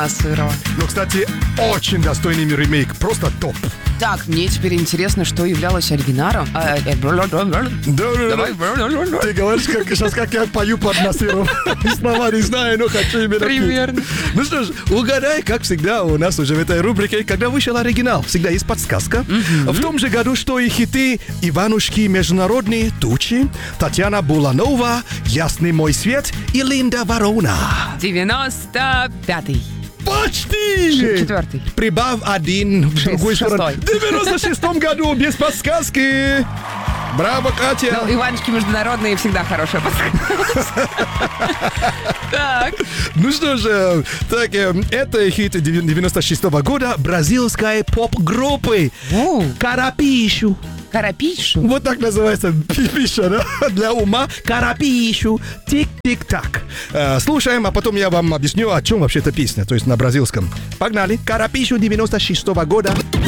сырого. Ну, кстати, очень достойный ремейк. Просто топ. Так, мне теперь интересно, что являлось оригиналом. Давай. Ты говоришь, сейчас как я пою под атмосферу. Слова не знаю, но хочу именно петь. Примерно. Ну что ж, угадай, как всегда у нас уже в этой рубрике, когда вышел оригинал, всегда есть подсказка. В том же году, что и хиты «Иванушки международные», «Тучи», Татьяна Буланова, «Ясный мой свет» и «Линда Ворона». 95-й. Почти! Четвертый. Прибавь один в другую сторону. В Шестой. 96-м году, без подсказки. Браво, Катя. Ну, Иванушки международные всегда хорошая подсказка. Так. Ну что же, так, это хит 96-го года бразильской поп-группы «Карапишу». Карапишу? Вот так называется пиша, да? Для ума. «Карапишу». Тик-тик-так. Слушаем, а потом я вам объясню, о чем вообще эта песня, то есть на бразильском. Погнали. «Карапишу» 96-го года.